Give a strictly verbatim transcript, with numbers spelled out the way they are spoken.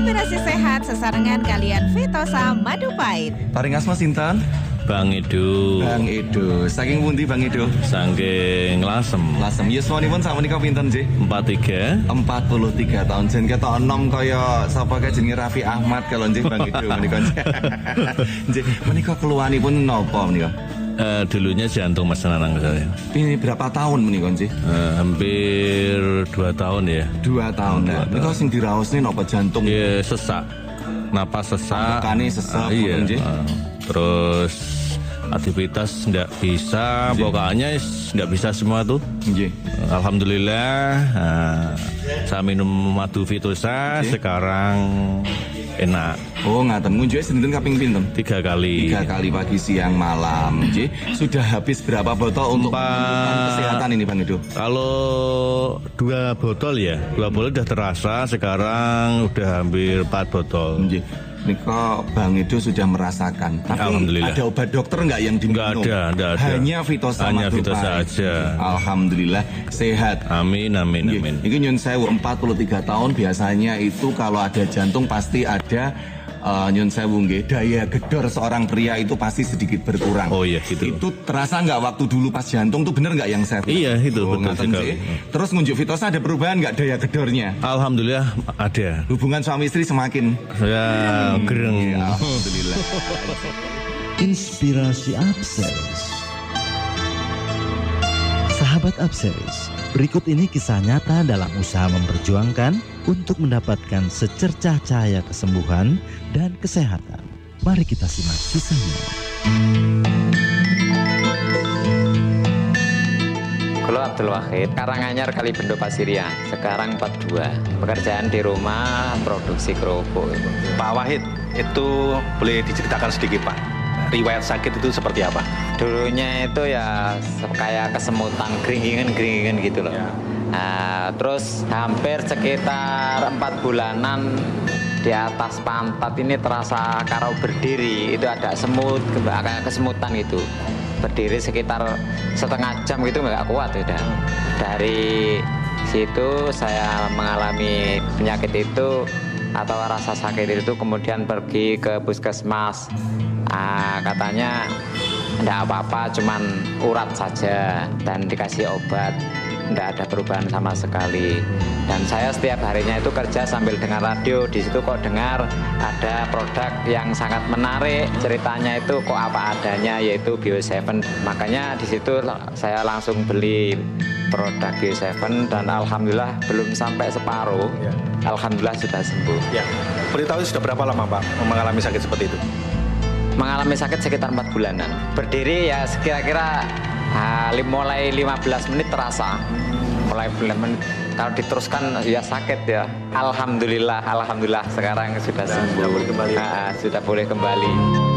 Inspirasi sehat sesarengan kalian Vitosa Madu Pahit. Paring asma sinten? Bang Edo. Bang Edo. Saking pundi Bang Edo? Saking Lasem. Lasem. Yuswanipun sak menika pinten sih? empat tiga. empat puluh tiga tahun. Jen ketok enom kaya sapa kae jenenge Raffi Ahmad kalau nggih Bang Edo menika. Nggih, menika keluhanipun napa menika? Uh, dulunya jantung Mas Nanang saya. Ini berapa tahun menika nggih? Uh, hampir dua tahun ya. Dua tahun. Nah, menika sing diraosne napa jantung? Iya, sesak. Napas sesak. Makane sesak. Uh, iya. nggih. Uh, terus aktivitas nggak bisa, Nggih. pokoknya nggak bisa semua tuh. Nggih. Alhamdulillah, uh, saya minum madu Vitosa, Nggih. sekarang enak. Oh, ngaten. Ngunjuke sinten kaping pinten? Tiga kali. Tiga kali pagi, siang, malam. Nggih. Sudah habis berapa botol untuk Empat. menentukan kesehatan ini Bang Edo? Kalau dua botol ya, dua botol udah terasa, sekarang udah hampir empat botol. Nggih. Nika Bang Edo sudah merasakan. Tapi Alhamdulillah. ada obat dokter nggak yang diminum? Nggak ada, nggak ada. Hanya Vitosa Hanya Madu Vitosa Pahit. aja. Alhamdulillah sehat. Amin, amin, Nggih. amin. Ini nyun sewu empat puluh tiga tahun, biasanya itu kalau ada jantung pasti ada uh, nyun sewu nggih, daya gedor seorang pria itu pasti sedikit berkurang. Oh iya, gitu. Itu terasa nggak waktu dulu pas jantung tuh bener nggak yang saya? Iya, itu Oh, betul ngaten sekali. sih. Terus ngunjuk Vitosa ada perubahan nggak daya gedornya? Alhamdulillah ada. Hubungan suami istri semakin Saya gereng. Ya, alhamdulillah. Inspirasi Upseries. Sahabat Upseries, berikut ini kisah nyata dalam usaha memperjuangkan untuk mendapatkan secercah cahaya kesembuhan dan kesehatan. Mari kita simak kisahnya. Kulo Abdul Wahid, Karanganyar Kalibendo Pasirian, sekarang empat puluh dua. Pekerjaan di rumah, produksi kerupuk. Pak Wahid, itu boleh diceritakan sedikit Pak, riwayat sakit itu seperti apa? Dulunya itu ya kayak kesemutan, geringingan-geringingan gitu loh. Ya. Nah, terus hampir sekitar empat bulanan di atas pantat ini terasa karau berdiri, itu ada semut, kayak kesemutan itu. Berdiri sekitar setengah jam gitu nggak kuat udah. Dari situ saya mengalami penyakit itu atau rasa sakit itu, kemudian pergi ke puskesmas. Ah, katanya enggak apa-apa, cuman urat saja dan dikasih obat. Enggak ada perubahan sama sekali. Dan saya setiap harinya itu kerja sambil dengar radio. Di situ kok dengar ada produk yang sangat menarik. Ceritanya itu kok apa adanya, yaitu Bio tujuh. Makanya di situ saya langsung beli produk Bio tujuh dan alhamdulillah belum sampai separuh. Ya. Alhamdulillah sudah sembuh. Ya. Beritahu sudah berapa lama Pak mengalami sakit seperti itu? Mengalami sakit sekitar empat bulanan. Berdiri ya kira-kira ah, mulai lima belas menit terasa. Mulai lima belas menit. Kalau diteruskan ya sakit ya. Alhamdulillah, alhamdulillah sekarang sudah sembuh. Sudah boleh kembali. Ah, ah, sudah boleh kembali.